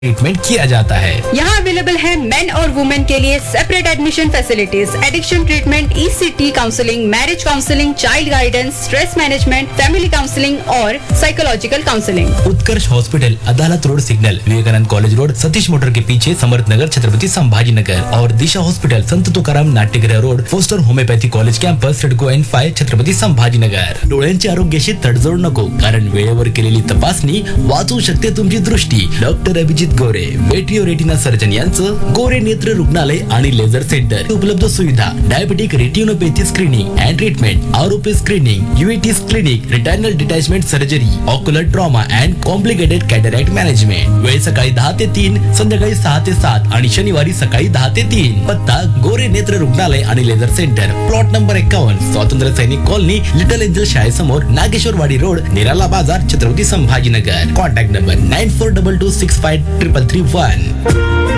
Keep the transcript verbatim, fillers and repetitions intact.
Treatment KIA जाता है। यहाँ अवेलेबल है मेन और वुमेन के लिए separate admission facilities, addiction treatment, ECT counselling, marriage counselling, child guidance, stress management, family counselling और साइकोलॉजिकल काउंसलिंग। उत्कर्ष hospital, अदालत road signal, Vivekananda college road, Satish motor के पीछे, समर्थ नगर, छत्रपति संभाजी नगर। और दिशा hospital, संत तुकाराम नाट्यगृह road, poster homeopathy college campus, CIDCO N five, Chhatrapati Sambhaji Nagar. डोळ्यांच्या आरोग्याशी तडजोड नको, कारण वेळेवर केलेली तपासणी वाचवू शकते तुमची दृष्टी। डॉक्टर अभिजित गोरे, वेट्रिओ रेटिना सर्जन यांचं गोरे नेत्र रुग्णालय आणि लेझर सेंटर। उपलब्ध सुविधा: diabetic retinopathy screening and treatment, आरोपी screening, UET clinic, retinal detachment surgery, ocular trauma and complicated cataract management. वेळ सकाळी दहा ते तीन, संध्याकाळी सहा ते सात आणि शनिवारी सकाळी दहा ते तीन। पत्ता: गोरे नेत्र रुग्णालय आणि लेझर सेंटर, प्लॉट नंबर एक्कावन्न, स्वातंत्र्य सैनिक colony, little angel शाळेसमोर, Nageshwarwadi road, निराला बाजार, Chhatrapati Sambhajinagar. Contact number nine four double two six five triple three one.